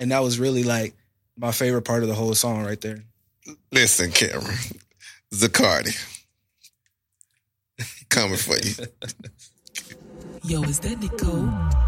And that was really like my favorite part of the whole song right there. Listen, Cameron, Zacardi, coming for you. Yo, is that Nicole?